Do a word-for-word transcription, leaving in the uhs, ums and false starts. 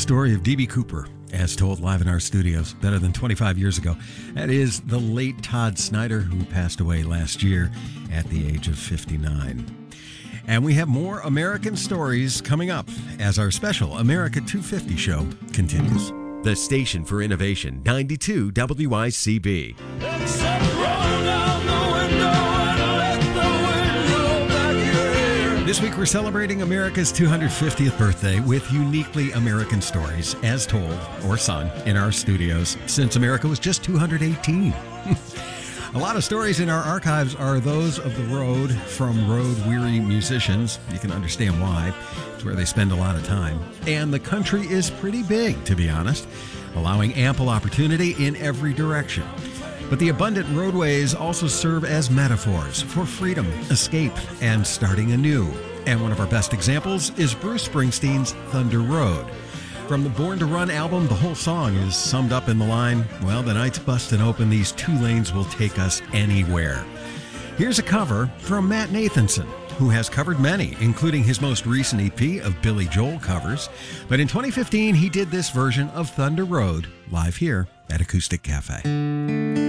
story of D B. Cooper, as told live in our studios better than twenty-five years ago. That is the late Todd Snider, who passed away last year at the age of fifty-nine. And we have more American stories coming up as our special America two fifty show continues. The station for innovation, ninety-two W I C B. This week we're celebrating America's two hundred fiftieth birthday with uniquely American stories, as told or sung in our studios since America was just two hundred eighteen. A lot of stories in our archives are those of the road from road-weary musicians. You can understand why. It's where they spend a lot of time. And the country is pretty big, to be honest, allowing ample opportunity in every direction. But the abundant roadways also serve as metaphors for freedom, escape, and starting anew. And one of our best examples is Bruce Springsteen's Thunder Road. From the Born to Run album, the whole song is summed up in the line, well, the night's bustin' open, these two lanes will take us anywhere. Here's a cover from Matt Nathanson, who has covered many, including his most recent E P of Billy Joel covers. But in twenty fifteen, he did this version of Thunder Road live here at Acoustic Cafe.